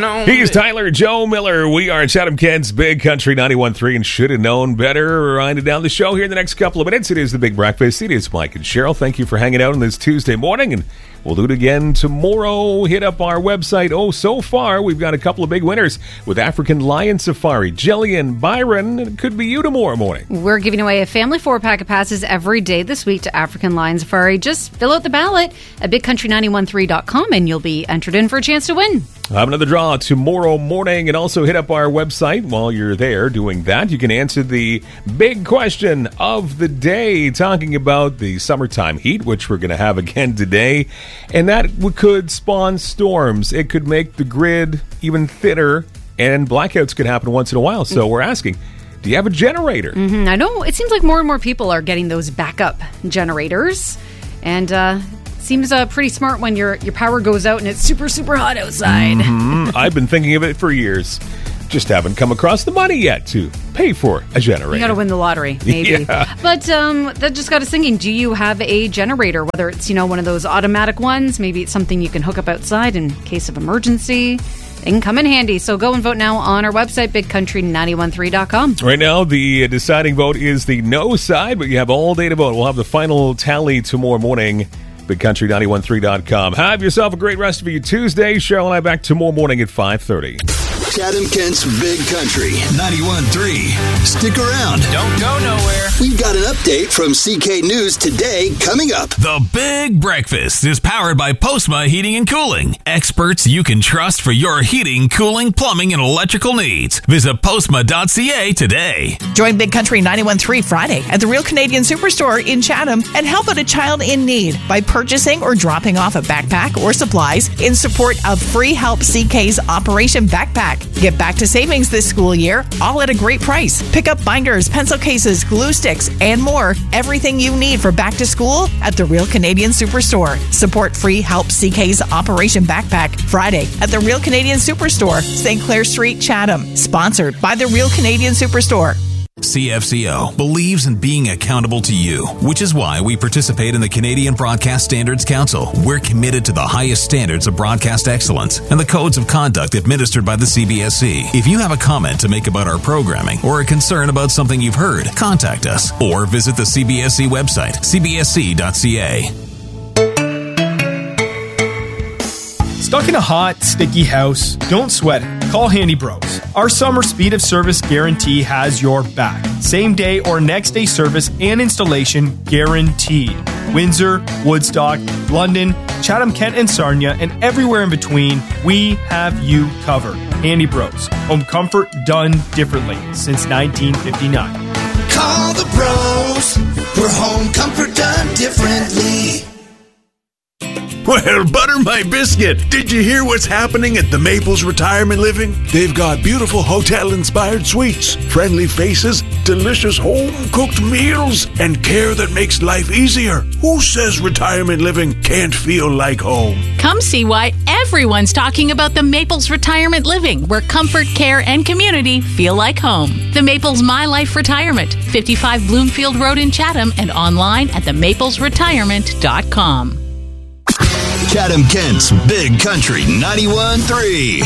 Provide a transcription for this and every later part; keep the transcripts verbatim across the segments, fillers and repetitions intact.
known. He's Tyler Joe Miller. We are Chatham-Kent's Big Country ninety-one point three and should have known better. Winding down the show here in the next couple of minutes. It is the Big Breakfast. It is Mike and Cheryl. Thank you for hanging out on this Tuesday morning, and we'll do it again tomorrow. Hit up our website. Oh, so far, we've got a couple of big winners with African Lion Safari. Jillian, Byron, it could be you tomorrow morning. We're giving away a family four-pack of passes every day this week to African Lion Safari. Just fill out the ballot at big country nine one three dot com, and you'll be entered in for a chance to win. I'll have another draw tomorrow morning, and also hit up our website while you're there doing that. You can answer the big question of the day, talking about the summertime heat, which we're going to have again today, and that could spawn storms. It could make the grid even thinner, and blackouts could happen once in a while. So we're asking, do you have a generator? Mm-hmm. I know it seems like more and more people are getting those backup generators, and uh seems uh, pretty smart when your your power goes out and it's super, super hot outside. Mm-hmm. I've been thinking of it for years. Just haven't come across the money yet to pay for a generator. You got to win the lottery, maybe. Yeah. But um, that just got us thinking, do you have a generator? Whether it's, you know, one of those automatic ones, maybe it's something you can hook up outside in case of emergency. They can come in handy. So go and vote now on our website, big country nine one three dot com. Right now, the deciding vote is the no side, but you have all day to vote. We'll have the final tally tomorrow morning. big country nine one three dot com. Have yourself a great rest of your Tuesday. Cheryl and I back tomorrow morning at five thirty. Chatham-Kent's Big Country ninety-one point three. Stick around. Don't go nowhere. We've got an update from C K News today coming up. The Big Breakfast is powered by Postma Heating and Cooling. Experts you can trust for your heating, cooling, plumbing, and electrical needs. Visit postma dot c a today. Join Big Country ninety-one point three Friday at the Real Canadian Superstore in Chatham and help out a child in need by purchasing or dropping off a backpack or supplies in support of Free Help C K's Operation Backpack. Get back to savings this school year, all at a great price. Pick up binders, pencil cases, glue sticks, and more. Everything you need for back to school at the Real Canadian Superstore. Support Free Help C K's Operation Backpack Friday at the Real Canadian Superstore, Saint Clair Street, Chatham. Sponsored by the Real Canadian Superstore. C F C O believes in being accountable to you, which is why we participate in the Canadian Broadcast Standards Council. We're committed to the highest standards of broadcast excellence and the codes of conduct administered by the C B S C. If you have a comment to make about our programming or a concern about something you've heard, contact us or visit the C B S C website, c b s c dot c a. Stuck in a hot, sticky house? Don't sweat it. Call Handy Bros. Our summer speed of service guarantee has your back. Same day or next day service and installation guaranteed. Windsor, Woodstock, London, Chatham-Kent and Sarnia, and everywhere in between, we have you covered. Handy Bros. Home comfort done differently since nineteen fifty-nine. Call the bros for home comfort done differently. Well, butter my biscuit. Did you hear what's happening at the Maples Retirement Living? They've got beautiful hotel-inspired suites, friendly faces, delicious home-cooked meals, and care that makes life easier. Who says retirement living can't feel like home? Come see why everyone's talking about the Maples Retirement Living, where comfort, care, and community feel like home. The Maples My Life Retirement, fifty-five Bloomfield Road in Chatham, and online at the maples retirement dot com. Chatham-Kent's Big Country ninety-one point three.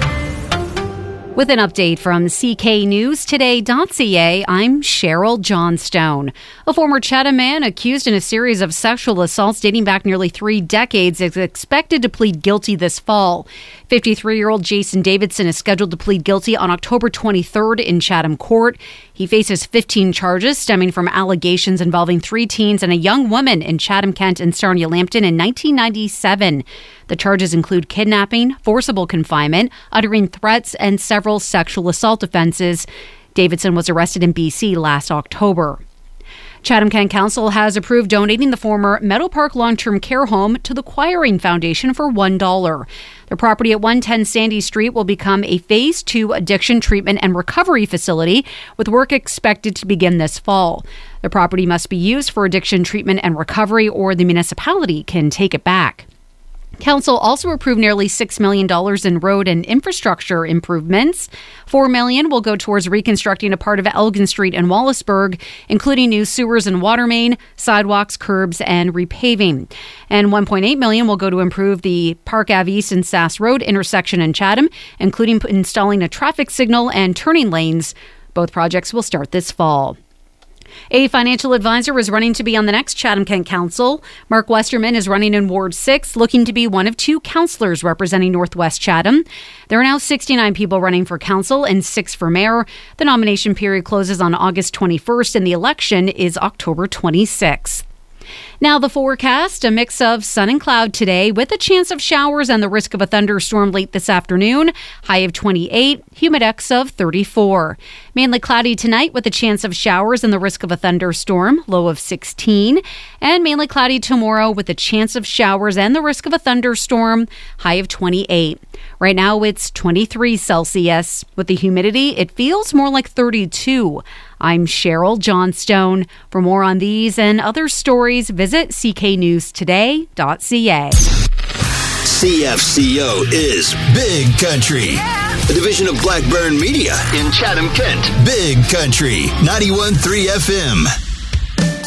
With an update from C K News Today dot c a, I'm Cheryl Johnstone. A former Chatham man accused in a series of sexual assaults dating back nearly three decades is expected to plead guilty this fall. fifty-three-year-old Jason Davidson is scheduled to plead guilty on October twenty-third in Chatham Court. He faces fifteen charges stemming from allegations involving three teens and a young woman in Chatham-Kent and Sarnia-Lambton in nineteen ninety-seven. The charges include kidnapping, forcible confinement, uttering threats, and several sexual assault offenses. Davidson was arrested in B C last October. Chatham-Kent Council has approved donating the former Meadow Park Long-Term Care Home to the Quiring Foundation for one dollar. The property at one ten Sandy Street will become a Phase two addiction treatment and recovery facility, with work expected to begin this fall. The property must be used for addiction treatment and recovery, or the municipality can take it back. Council also approved nearly six million dollars in road and infrastructure improvements. four million dollars will go towards reconstructing a part of Elgin Street in Wallaceburg, including new sewers and water main, sidewalks, curbs, and repaving. And one point eight million dollars will go to improve the Park Ave East and Sass Road intersection in Chatham, including installing a traffic signal and turning lanes. Both projects will start this fall. A financial advisor is running to be on the next Chatham-Kent Council. Mark Westerman is running in Ward six, looking to be one of two councillors representing Northwest Chatham. There are now sixty-nine people running for council and six for mayor. The nomination period closes on August twenty-first and the election is October twenty-sixth. Now the forecast, a mix of sun and cloud today with a chance of showers and the risk of a thunderstorm late this afternoon. High of twenty-eight, humidex of thirty-four. Mainly cloudy tonight with a chance of showers and the risk of a thunderstorm. Low of sixteen. And mainly cloudy tomorrow with a chance of showers and the risk of a thunderstorm. High of twenty-eight. Right now it's twenty-three Celsius. With the humidity, it feels more like thirty-two. I'm Cheryl Johnstone. For more on these and other stories, visit c k news today dot c a. C F C O is Big Country, a division of Blackburn Media in Chatham-Kent. Big Country, ninety-one point three F M.